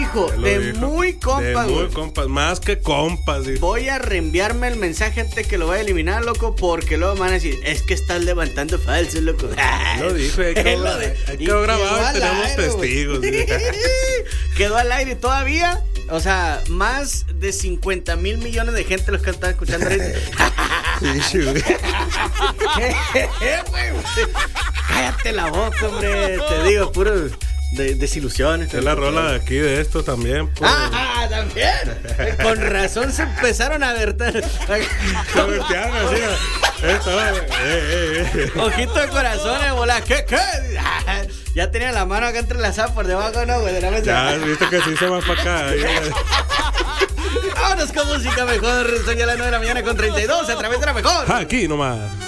dijo, muy compas, de muy compas, más que compas. Dijo. Voy a reenviarme el mensaje antes que lo vaya a eliminar, loco, porque luego me van a decir, es que estás levantando falsos, loco. Lo dijo, quedó grabado y tenemos testigos. Quedó al aire todavía. O sea, más de 50 mil millones de gente los que están escuchando ahorita. Cállate la boca, hombre. Te digo, puro desilusiones. Es la rola de aquí de esto también. Pues. También. Con razón se empezaron a verter. Se vertearon así. Ojito de corazones, bola. ¿Qué? Ya tenía la mano acá entrelazada por debajo, ¿no, güey? De la mesa. Ya, viste que se hizo más para acá. Vámonos con música mejor. Son ya las 9 de la mañana con 32 a través de la mejor. Aquí nomás.